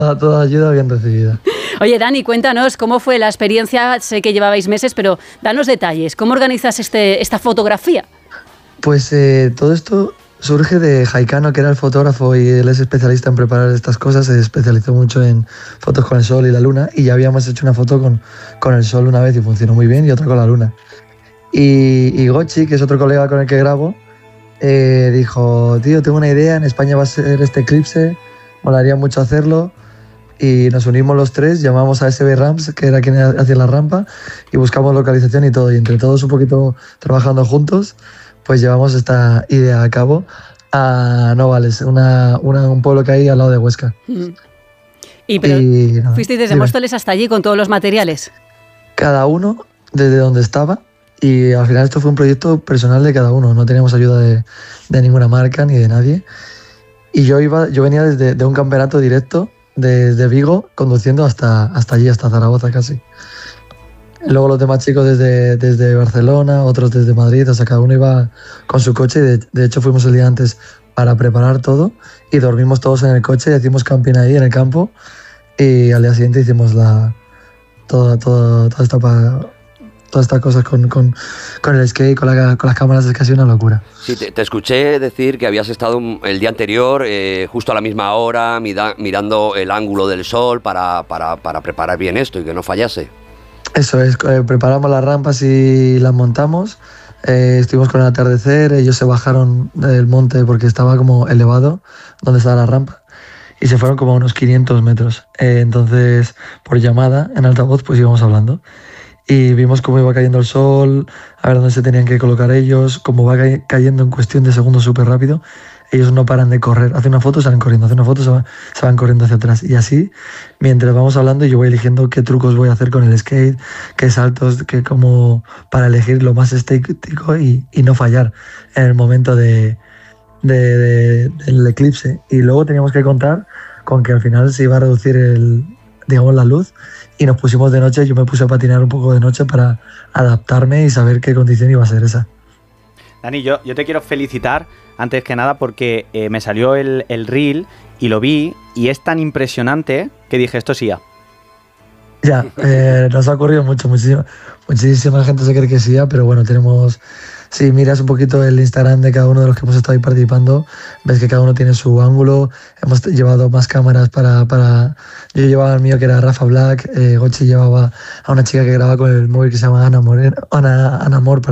Toda ayuda bien recibida. Oye, Dani, cuéntanos cómo fue la experiencia. Sé que llevabais meses, pero danos detalles. ¿Cómo organizas esta fotografía? Pues todo esto surge de Jaicano, que era el fotógrafo y él es especialista en preparar estas cosas. Se especializó mucho en fotos con el sol y la luna, y ya habíamos hecho una foto con el sol una vez y funcionó muy bien, y otra con la luna. Y Gochi, que es otro colega con el que grabo, dijo: tío, tengo una idea, en España va a ser este eclipse, molaría mucho hacerlo. Y nos unimos los tres, llamamos a SB Ramps, que era quien hacía la rampa, y buscamos localización y todo. Y entre todos, un poquito trabajando juntos, pues llevamos esta idea a cabo a Novales, un pueblo que hay al lado de Huesca. ¿Fuisteis desde Móstoles hasta allí con todos los materiales? Cada uno desde donde estaba, y al final esto fue un proyecto personal de cada uno, no teníamos ayuda de ninguna marca ni de nadie. Y yo venía de un campeonato directo desde Vigo, conduciendo hasta allí, hasta Zaragoza casi. Luego los demás chicos desde Barcelona, otros desde Madrid, o sea, cada uno iba con su coche. De hecho, fuimos el día antes para preparar todo y dormimos todos en el coche, hicimos camping ahí en el campo, y al día siguiente hicimos todas estas cosas con el skate, con las cámaras. Es casi una locura. Sí, te escuché decir que habías estado el día anterior, justo a la misma hora, mirando el ángulo del sol para preparar bien esto y que no fallase. Eso es, preparamos las rampas y las montamos, estuvimos con el atardecer, ellos se bajaron del monte porque estaba como elevado donde estaba la rampa, y se fueron como a unos 500 metros. Entonces, por llamada, en altavoz, pues íbamos hablando. Y vimos cómo iba cayendo el sol, a ver dónde se tenían que colocar ellos, cómo va cayendo en cuestión de segundos súper rápido. Ellos no paran de correr, hacen una foto, salen corriendo, hacen una foto, se van corriendo hacia atrás. Y así, mientras vamos hablando, yo voy eligiendo qué trucos voy a hacer con el skate, qué saltos, como para elegir lo más estético y no fallar en el momento del eclipse. Y luego teníamos que contar con que al final se iba a reducir la luz, y nos pusimos de noche. Yo me puse a patinar un poco de noche para adaptarme y saber qué condición iba a ser esa. Dani, yo te quiero felicitar antes que nada porque me salió el reel y lo vi, y es tan impresionante que dije, esto sí ya. Ya, nos ha ocurrido muchísima gente se cree que sí ya, pero bueno, si miras un poquito el Instagram de cada uno de los que hemos estado ahí participando, ves que cada uno tiene su ángulo. Hemos llevado más cámaras yo llevaba el mío, que era Rafa Black, Gochi llevaba a una chica que graba con el móvil que se llama Ana Amor,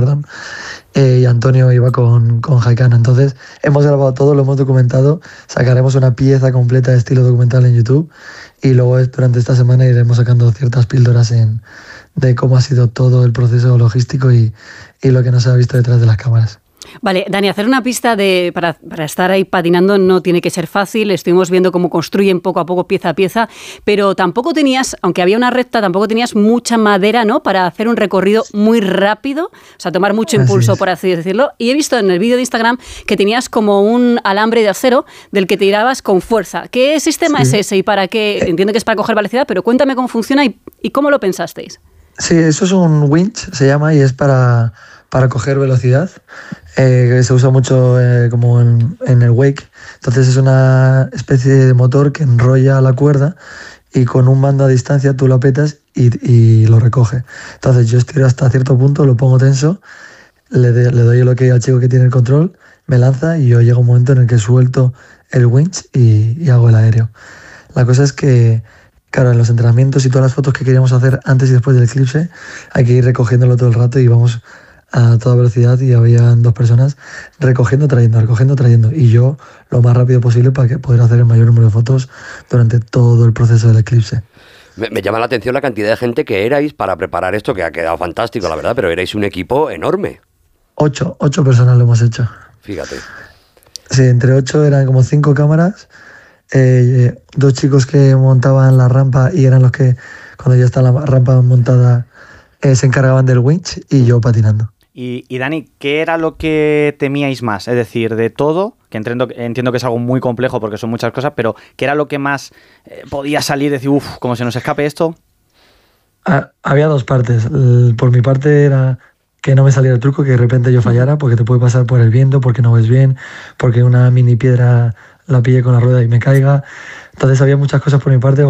y Antonio iba con Jaicano. Entonces hemos grabado todo, lo hemos documentado, sacaremos una pieza completa de estilo documental en YouTube, y luego durante esta semana iremos sacando ciertas píldoras de cómo ha sido todo el proceso logístico y lo que no se ha visto detrás de las cámaras. Vale, Dani, hacer una pista para estar ahí patinando no tiene que ser fácil. Estuvimos viendo cómo construyen poco a poco, pieza a pieza, pero tampoco tenías, aunque había una recta, tampoco tenías mucha madera, ¿no?, para hacer un recorrido muy rápido, o sea, tomar mucho impulso, por así decirlo. Y he visto en el vídeo de Instagram que tenías como un alambre de acero del que tirabas con fuerza. ¿Qué sistema es ese y para qué? Entiendo que es para coger velocidad, pero cuéntame cómo funciona y cómo lo pensasteis. Sí, eso es un winch, se llama, y es para coger velocidad, que se usa mucho como en el wake. Entonces es una especie de motor que enrolla la cuerda, y con un mando a distancia tú lo apretas y lo recoge. Entonces yo estiro hasta cierto punto, lo pongo tenso, le doy el ok al chico que tiene el control, me lanza, y yo llego a un momento en el que suelto el winch y hago el aéreo. La cosa es que, claro, en los entrenamientos y todas las fotos que queríamos hacer antes y después del eclipse, hay que ir recogiéndolo todo el rato, y vamos a toda velocidad, y habían 2 personas recogiendo, trayendo, y yo lo más rápido posible para poder hacer el mayor número de fotos durante todo el proceso del eclipse. Me llama la atención la cantidad de gente que erais para preparar esto, que ha quedado fantástico, la verdad, pero erais un equipo enorme. 8 personas lo hemos hecho. Fíjate. Sí, entre 8 eran como 5 cámaras, 2 chicos que montaban la rampa, y eran los que, cuando ya está la rampa montada, se encargaban del winch, y yo patinando. Y Dani, ¿qué era lo que temíais más? Es decir, de todo, que entiendo que es algo muy complejo porque son muchas cosas, pero ¿qué era lo que más podía salir? Decir, como se nos escape esto. Había 2 partes. Por mi parte era que no me saliera el truco, que de repente yo fallara, porque te puede pasar por el viento, porque no ves bien, porque una mini piedra la pille con la rueda y me caiga. Entonces había muchas cosas por mi parte.